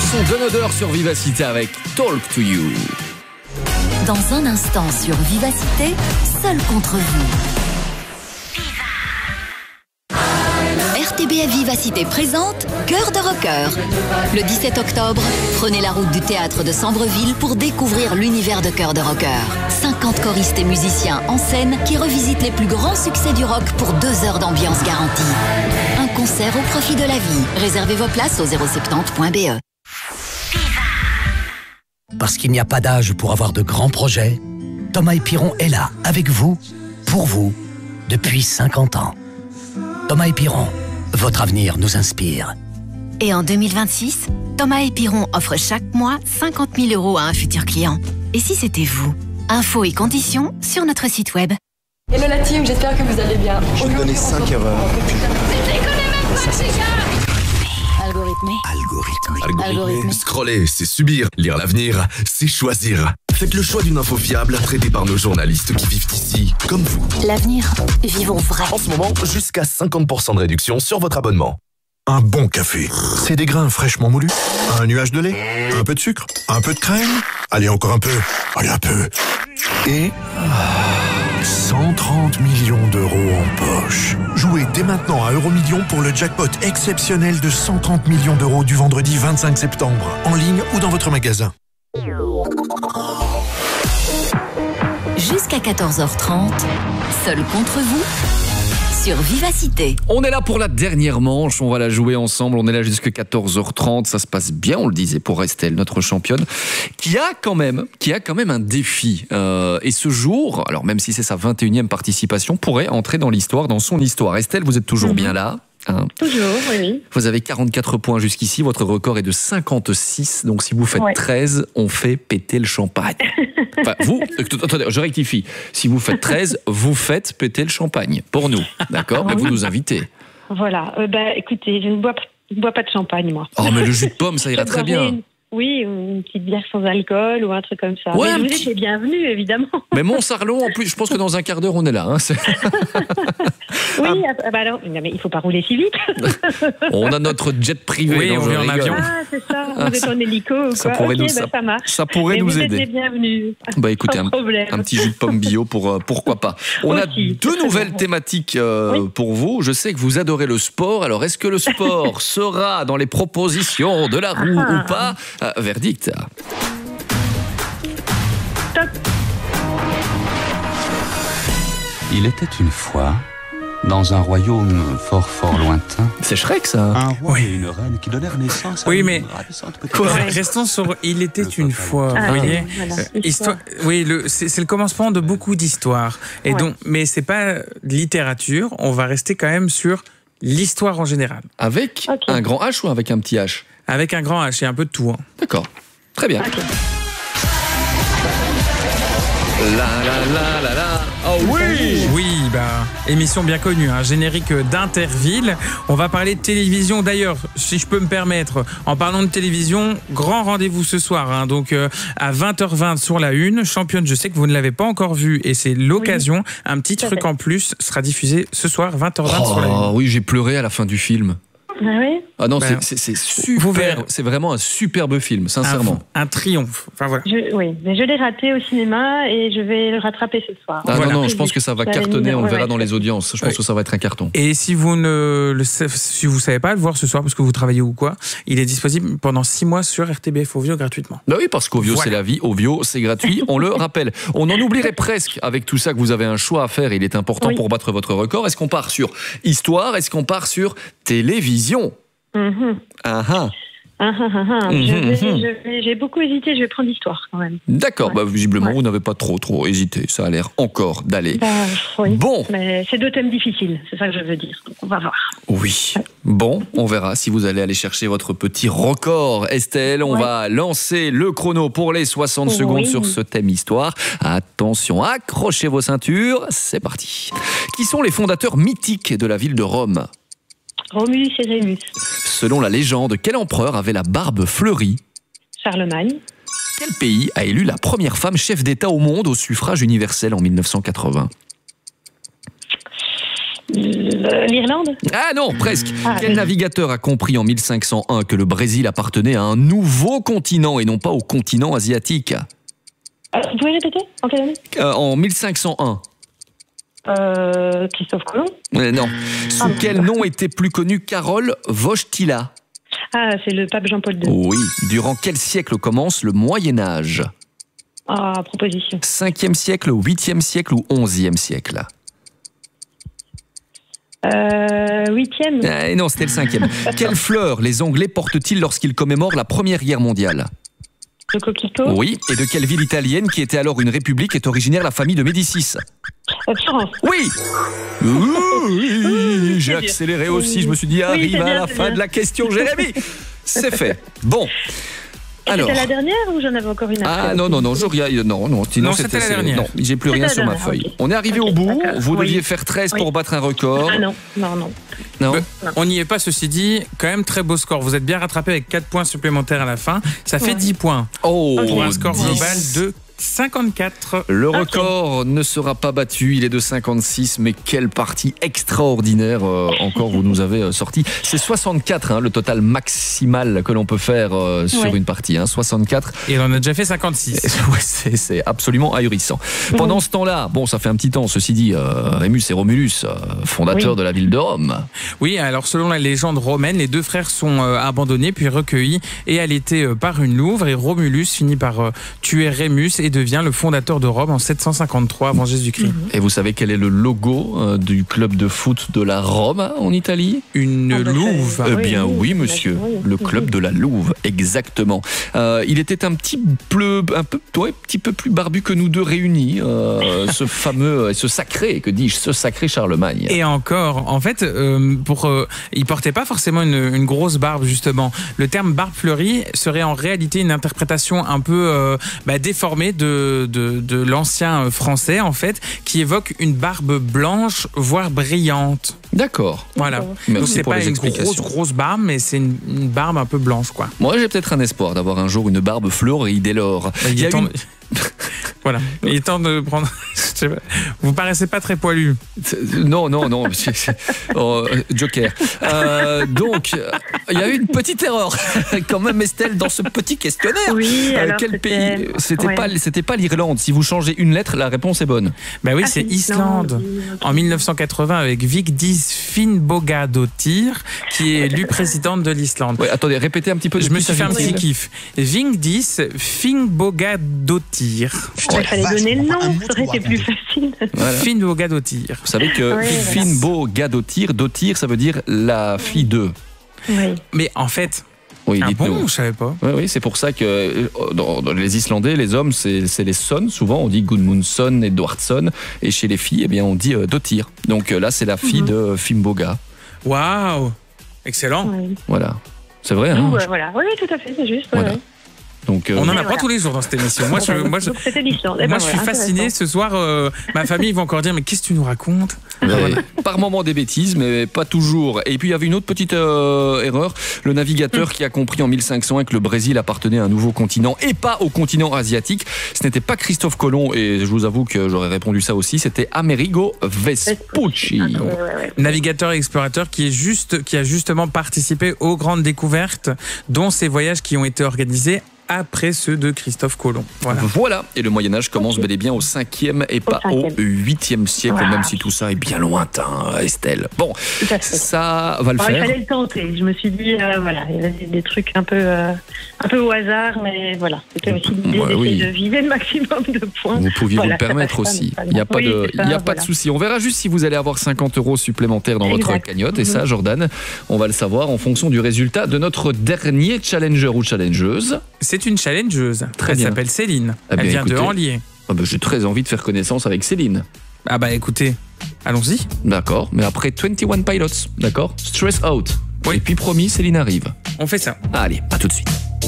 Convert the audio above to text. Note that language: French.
son John Oder sur Vivacité avec Talk to You. Dans un instant sur Vivacité, seul contre vous. RTBF Vivacité présente Cœur de rocker. Le 17 octobre, prenez la route du théâtre de Sambreville pour découvrir l'univers de Cœur de rocker. 50 choristes et musiciens en scène qui revisitent les plus grands succès du rock pour 2 heures d'ambiance garantie. Un concert au profit de la vie. Réservez vos places au 070.be. Parce qu'il n'y a pas d'âge pour avoir de grands projets, Thomas Piron est là, avec vous, pour vous, depuis 50 ans. Thomas Piron, votre avenir nous inspire. Et en 2026, Thomas Piron offre chaque mois 50 000 € à un futur client. Et si c'était vous? Infos et conditions sur notre site web. Hello la team, j'espère que vous allez bien. Je vais donner 5 erreurs. Algorithmé. Scroller, c'est subir. Lire l'avenir, c'est choisir. Faites le choix d'une info fiable, traitée par nos journalistes qui vivent ici, comme vous. L'avenir, vivons vrai. En ce moment, jusqu'à 50% de réduction sur votre abonnement. Un bon café, c'est des grains fraîchement moulus, un nuage de lait, un peu de sucre, un peu de crème, allez encore un peu, allez un peu, et 130 millions d'euros en poche. Jouez dès maintenant à Euromillions pour le jackpot exceptionnel de 130 millions d'euros du vendredi 25 septembre, en ligne ou dans votre magasin. Jusqu'à 14h30, seul contre vous, sur Vivacité. On est là pour la dernière manche, on va la jouer ensemble, on est là jusqu'à 14h30, ça se passe bien, on le disait pour Estelle, notre championne, qui a quand même un défi. Et ce jour, alors même si c'est sa 21e participation, pourrait entrer dans l'histoire, dans son histoire. Estelle, vous êtes toujours bien là? Hein. Toujours, oui. Vous avez 44 points jusqu'ici, votre record est de 56, donc si vous faites 13, on fait péter le champagne. Enfin, vous, attendez, je rectifie, si vous faites 13, vous faites péter le champagne, pour nous, d'accord? Mais vous nous invitez. Voilà, écoutez, je ne bois pas de champagne, moi. Oh, mais le jus de pomme, ça ira très bien. Oui, une petite bière sans alcool ou un truc comme ça. Ouais, mais vous êtes les bienvenus, évidemment. Mais Mont-Sarlon, en plus, je pense que dans un quart d'heure, on est là. Hein. Oui, alors, mais il ne faut pas rouler si vite. On a notre jet privé. Oui, on est en avion. Ah, c'est ça, vous êtes en hélico ou ça quoi? pourrait nous, ça marche. Ça pourrait nous aider. Vous êtes les bienvenus. Bah écoutez, un petit jus de pomme bio pour pourquoi pas. On a 2 nouvelles thématiques pour vous. Je sais que vous adorez le sport. Alors, est-ce que le sport sera dans les propositions de la roue ou pas? Verdict. Top. Il était une fois, dans un royaume fort lointain, C'est Shrek, ça. un roi et une reine qui donnèrent naissance à Oui, une mais ravissante petite quoi, fille. restons sur Il était une fois. Ah, Vous voyez, voilà, histoire. Oui, c'est le commencement de beaucoup d'histoires. Et donc, mais c'est pas littérature. On va rester quand même sur l'histoire en général, Avec un grand H ou avec un petit H? avec un grand H et un peu de tout. Hein. D'accord. Très bien. Ok. Oh oui. Oui, émission bien connue, un générique d'Interville. On va parler de télévision. D'ailleurs, si je peux me permettre, en parlant de télévision, grand rendez-vous ce soir. Hein, donc à 20h20 sur la Une. Championne, je sais que vous ne l'avez pas encore vue et c'est l'occasion. Un petit truc en plus sera diffusé ce soir 20h20 sur la Une. Oh oui, j'ai pleuré à la fin du film. Ah oui? Ah non, Ben, c'est vous verrez. super. C'est vraiment un superbe film, sincèrement. Un triomphe. Enfin voilà. Oui, mais je l'ai raté au cinéma et je vais le rattraper ce soir. Ah Voilà. non, je pense que ça va cartonner, on le verra dans les audiences. Je pense que ça va être un carton. Et si vous savez pas le voir ce soir parce que vous travaillez ou quoi, il est disponible pendant 6 mois sur RTBF Ovio gratuitement. Bah oui, parce qu'Ovio, c'est la vie. Ovio, c'est gratuit. On le rappelle. On en oublierait presque avec tout ça que vous avez un choix à faire. Il est important pour battre votre record. Est-ce qu'on part sur histoire? Est-ce qu'on part sur télévision? J'ai beaucoup hésité, je vais prendre l'histoire quand même. D'accord, visiblement vous n'avez pas trop hésité, ça a l'air encore d'aller. Oui. Bon. Mais c'est 2 thèmes difficiles, c'est ça que je veux dire. Donc on va voir. Oui. Bon, on verra si vous allez aller chercher votre petit record. Estelle, on va lancer le chrono pour les 60 secondes sur ce thème histoire. Attention, accrochez vos ceintures, c'est parti. Qui sont les fondateurs mythiques de la ville de Rome? Romulus et Rémus. Selon la légende, quel empereur avait la barbe fleurie? Charlemagne. Quel pays a élu la première femme chef d'État au monde au suffrage universel en 1980? L'Irlande? Ah non, presque. Ah, Quel navigateur a compris en 1501 que le Brésil appartenait à un nouveau continent et non pas au continent asiatique? Vous pouvez répéter? En quelle année? En 1501. Christophe Colomb? Non. Sous quel nom était plus connu Karol Wojtyła? Ah, c'est le pape Jean-Paul II. Oui. Durant quel siècle commence le Moyen-Âge? Ah, proposition. 5e siècle, 8e siècle ou 11e siècle? 8e. Non, c'était le 5e. Quelle fleur les Anglais portent-ils lorsqu'ils commémorent la Première Guerre mondiale? Le coquelicot? Oui. Et de quelle ville italienne, qui était alors une république, est originaire la famille de Médicis? Florence. Oui. Oui, j'ai accéléré aussi. Je me suis dit, arrive à la fin de la question, Jérémy. C'est fait. Bon. Alors. C'était la dernière ou j'en avais encore une après? Ah non, non, c'était la dernière. Non, j'ai plus rien sur ma feuille. Okay. On est arrivé au bout. D'accord. Vous deviez faire 13 pour battre un record. Ah non. Non. On n'y est pas, ceci dit, quand même très beau score. Vous êtes bien rattrapé avec 4 points supplémentaires à la fin. Ça fait 10 points. Oh, pour un score 10. global de 54. Le record ne sera pas battu, il est de 56, mais quelle partie extraordinaire encore vous nous avez sorti. C'est 64 le total maximal que l'on peut faire sur une partie, 64. Et on a déjà fait 56. C'est absolument ahurissant. Pendant ce temps-là, bon, ça fait un petit temps, ceci dit, Rémus et Romulus, fondateurs de la ville de Rome. Oui, alors selon la légende romaine, les deux frères sont abandonnés puis recueillis et allaités par une louve, et Romulus finit par tuer Rémus et devient le fondateur de Rome en 753 avant Jésus-Christ. Et vous savez quel est le logo du club de foot de la Rome en Italie? Une louve. Eh bien oui, monsieur. Le club de la Louve, exactement. Il était un petit peu plus barbu que nous deux réunis, ce fameux, ce sacré Charlemagne. Et encore, en fait, il portait pas forcément une grosse barbe, justement. Le terme barbe fleurie serait en réalité une interprétation un peu déformée de l'ancien français, en fait, qui évoque une barbe blanche, voire brillante. D'accord. Voilà. Merci. Donc c'est pour pas les une explications. grosse barbe, mais c'est une barbe un peu blanche, quoi. Moi, j'ai peut-être un espoir d'avoir un jour une barbe fleurie dès lors. Voilà. Il est temps de prendre. Vous paraissez pas très poilu. Non. Joker. Donc, il y a eu une petite erreur quand même, Estelle, dans ce petit questionnaire. Oui. Alors quel pays? C'était pas l'Irlande. Si vous changez une lettre, la réponse est bonne. Ben oui, c'est Islande. En 1980, avec Vigdís Finnbogadóttir, qui est élue présidente de l'Islande. Ouais, attendez, répétez un petit peu. Je me suis fait un petit kiff. Vigdís Finnbogadóttir. Il fallait donner le nom, ça aurait été plus facile. Voilà. Finnbogadóttir. Vous savez que Finnbogadóttir, Dottir, ça veut dire la fille de. Oui. Mais en fait. Oui, bon, je savais pas. Oui, c'est pour ça que dans les Islandais, les hommes, c'est les sons. Souvent, on dit Gudmundsson, Edwardsson. Et chez les filles, eh bien, on dit Dottir. Donc là, c'est la fille de Finnboga. Waouh! Excellent. Oui. Voilà. C'est vrai, hein? Voilà. Oui, tout à fait, c'est juste. Voilà. Ouais. Donc, on en apprend tous les jours dans cette émission. Moi, c'était l'Islande. Moi, je suis fasciné. Ce soir, ma famille va encore dire, mais qu'est-ce que tu nous racontes? Par moments des bêtises, mais pas toujours. Et puis il y avait une autre petite erreur. Le navigateur qui a compris en 1501 que le Brésil appartenait à un nouveau continent et pas au continent asiatique, ce n'était pas Christophe Colomb, et je vous avoue que j'aurais répondu ça aussi, c'était Amerigo Vespucci. Navigateur et explorateur qui a justement participé aux grandes découvertes, dont ces voyages qui ont été organisés après ceux de Christophe Colomb. Voilà. Et le Moyen-Âge commence bel et bien au 5e et pas au 8e siècle, même si tout ça est bien lointain, Estelle. Bon, ça va le faire. Il fallait le tenter. Je me suis dit, il y avait des trucs un peu au hasard, mais voilà. C'était aussi l'idée d'essayer de viser le maximum de points. Vous pouviez vous le permettre aussi. Il n'y a pas de souci. On verra juste si vous allez avoir 50 € supplémentaires dans votre cagnotte. Et ça, Jordan, on va le savoir en fonction du résultat de notre dernier challenger ou challengeuse. C'est une challengeuse. Elle s'appelle Céline. Elle vient de Anlier. J'ai très envie de faire connaissance avec Céline. Ah bah écoutez, allons-y. D'accord, mais après 21 Pilots, d'accord? Stress Out. Oui. Et puis promis, Céline arrive. On fait ça. Allez, à tout de suite.